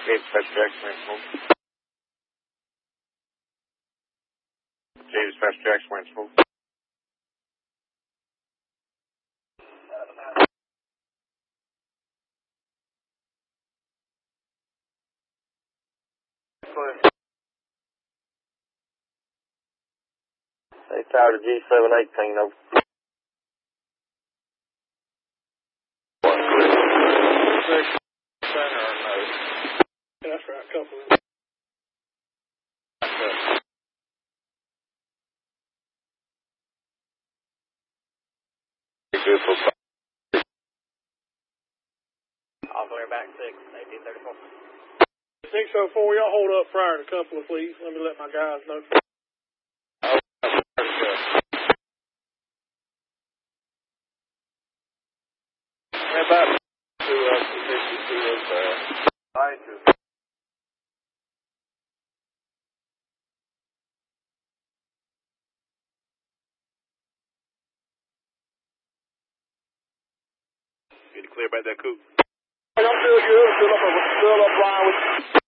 Dispatch Jackson, Winslow. Dispatch Jackson, Winslow. They tired of G718 over. Center or no? That's right, a couple of them. I'll clear back 6, 1834. 604, y'all hold up prior to a couple of, please. Let me let my guys know. About 2 up to 52 of that. Get to clear back that coupe. I'm still good. Still up line with